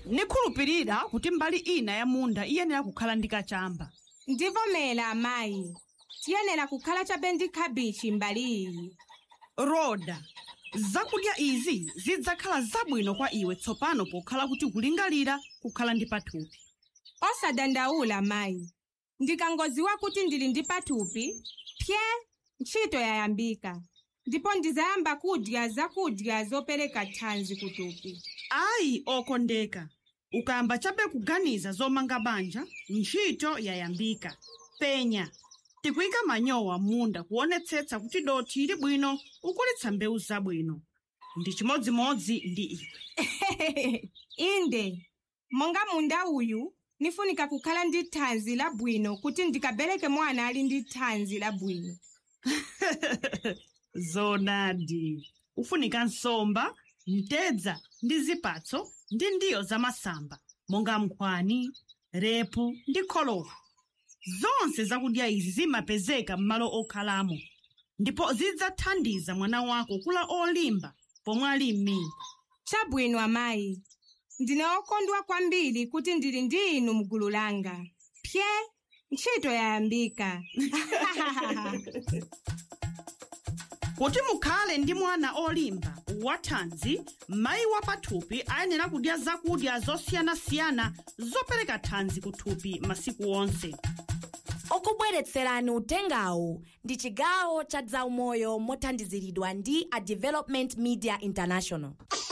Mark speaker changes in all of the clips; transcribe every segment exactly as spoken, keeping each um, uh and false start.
Speaker 1: nikhulupirira kuti mbali ina ya munda iyenera kukhala ndi kachamba.
Speaker 2: Ndivomera amayi. Tiyenera kukhala chabe ndi kabichi mbali iyi.
Speaker 1: Roda, zakudya izi zidzakhala zabwino kwa iwe tsopano pokhala kuti kulingalira kukhala ndi pathupi.
Speaker 2: Osadandaula mayi. Ndikangodziwa kuti ndili ndi pathupi, pye ntchito yayambika. Ndipo ndizayamba kudya zakudya zopereka thanzi kuthupi.
Speaker 1: Ayi okondeka. Ukayamba chabe kuganiza zomanga banja, ntchito yayambika. Penya. Tikuyika manyowa munda kuonetsetsa kuti dothi ili bwino ukulitsa mbewu zabwino. Ndi chimodzimodzi ndi iwe.
Speaker 2: Inde, monga munda uyu, nifunika kukhala ndi thanzi labwino kuti ndikabereke mwana ali ndi thanzi labwino.
Speaker 1: Zonadi. Ufunika nsomba, mtedza ndi zipatso ndi ndiyo za masamba, monga mkhwani, repu ndi kholowa. Zonse zakudya izi zimapezeka m'malo okhalamo, ndipo zidzathandiza mwana wako kula olimba pomwe ali m'mimba.
Speaker 2: Chabwino amayi. Ndine okondwa kwambiri kuti ndili ndi inu mgulu langa. Pye ntchito yayambika.
Speaker 1: Kuti mukhale ndi mwana olimba wathanzi, mayi wa pathupi ayenera kudya zakudya zosiyanasiyana zopereka thanzi kuthupi masiku onse.
Speaker 3: Okubweretserani utengawu ndi chigawo cha zaumoyo mothandiziridwa ndi a Development Media International.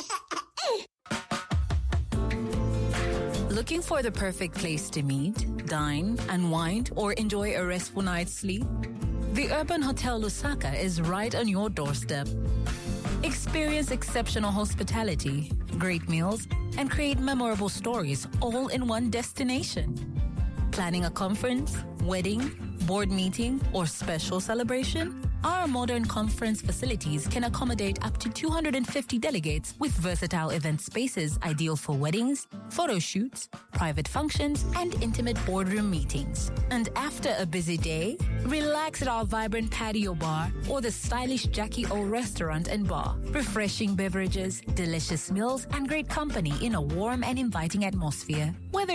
Speaker 4: Looking for the perfect place to meet, dine, unwind, or enjoy a restful night's sleep? The Urban Hotel Lusaka is right on your doorstep. Experience exceptional hospitality, great meals, and create memorable stories all in one destination. Planning a conference, wedding, board meeting, or special celebration? Our modern conference facilities can accommodate up to two hundred fifty delegates with versatile event spaces ideal for weddings, photo shoots, private functions, and intimate boardroom meetings. And after a busy day, relax at our vibrant patio bar or the stylish Jackie O restaurant and bar. Refreshing beverages, delicious meals, and great company in a warm and inviting atmosphere. Whether